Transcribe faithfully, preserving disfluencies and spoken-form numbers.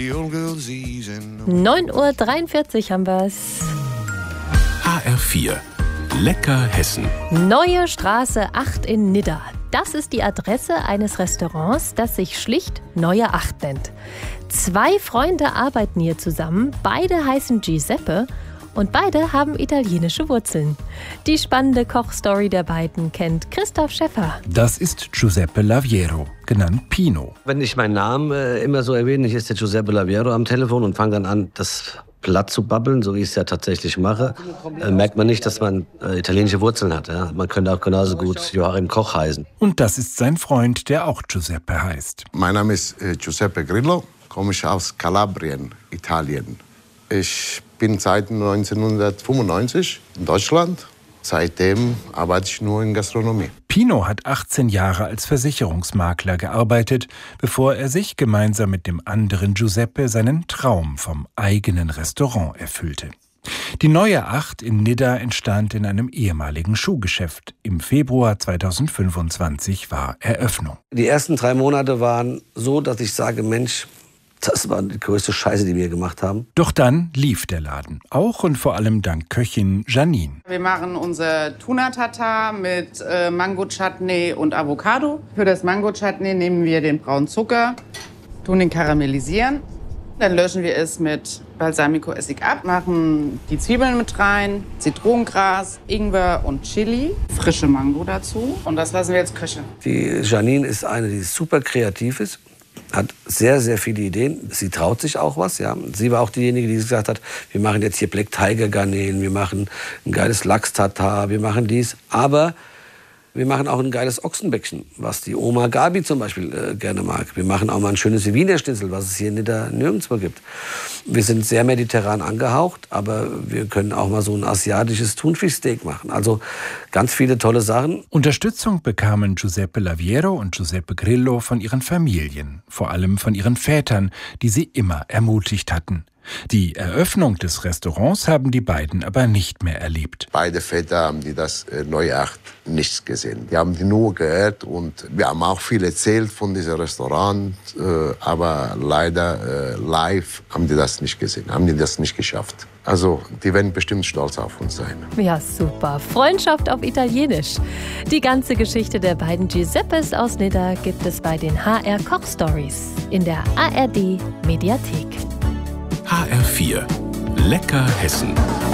neun Uhr dreiundvierzig haben wir's. H R vier. Lecker Hessen. Neue Straße acht in Nidda. Das ist die Adresse eines Restaurants, das sich schlicht Neue acht nennt. Zwei Freunde arbeiten hier zusammen. Beide heißen Giuseppe und beide haben italienische Wurzeln. Die spannende Kochstory der beiden kennt Christoph Schäffer. Das ist Giuseppe Laviero, genannt Pino. Wenn ich meinen Namen äh, immer so erwähne, ich ist der Giuseppe Laviero am Telefon und fange dann an, das platt zu babbeln, so wie ich es ja tatsächlich mache, äh, merkt man nicht, dass man äh, italienische Wurzeln hat. Ja? Man könnte auch genauso gut Joachim Koch heißen. Und das ist sein Freund, der auch Giuseppe heißt. Mein Name ist äh, Giuseppe Grillo, komme ich aus Kalabrien, Italien. Ich bin seit neunzehnhundertfünfundneunzig in Deutschland. Seitdem arbeite ich nur in Gastronomie. Pino hat achtzehn Jahre als Versicherungsmakler gearbeitet, bevor er sich gemeinsam mit dem anderen Giuseppe seinen Traum vom eigenen Restaurant erfüllte. Die Neue acht in Nidda entstand in einem ehemaligen Schuhgeschäft. Im Februar zweitausendfünfundzwanzig war Eröffnung. Die ersten drei Monate waren so, dass ich sage, Mensch, das war die größte Scheiße, die wir gemacht haben. Doch dann lief der Laden. Auch und vor allem dank Köchin Janine. Wir machen unser Tuna-Tatar mit äh, Mango-Chutney und Avocado. Für das Mango-Chutney nehmen wir den braunen Zucker, tun den karamellisieren. Dann löschen wir es mit Balsamico-Essig ab, machen die Zwiebeln mit rein, Zitronengras, Ingwer und Chili, frische Mango dazu. Und das lassen wir jetzt köcheln. Die Janine ist eine, die super kreativ ist. Hat sehr, sehr viele Ideen. Sie traut sich auch was. Ja. Sie war auch diejenige, die gesagt hat, wir machen jetzt hier Black Tiger Garnelen, wir machen ein geiles Lachs-Tatar, wir machen dies. Aber wir machen auch ein geiles Ochsenbäckchen, was die Oma Gabi zum Beispiel äh, gerne mag. Wir machen auch mal ein schönes Wiener Schnitzel, was es hier in Nidda nirgendwo gibt. Wir sind sehr mediterran angehaucht, aber wir können auch mal so ein asiatisches Thunfischsteak machen. Also ganz viele tolle Sachen. Unterstützung bekamen Giuseppe Laviero und Giuseppe Grillo von ihren Familien, vor allem von ihren Vätern, die sie immer ermutigt hatten. Die Eröffnung des Restaurants haben die beiden aber nicht mehr erlebt. Beide Väter haben die das äh, Neue acht nichts gesehen. Die haben die nur gehört und wir haben auch viel erzählt von diesem Restaurant, äh, aber leider äh, live haben die das nicht gesehen, haben die das nicht geschafft. Also die werden bestimmt stolz auf uns sein. Ja, super. Freundschaft auf Italienisch. Die ganze Geschichte der beiden Giuseppes aus Nidda gibt es bei den H R Koch Stories in der A R D Mediathek. H R vier. Lecker Hessen.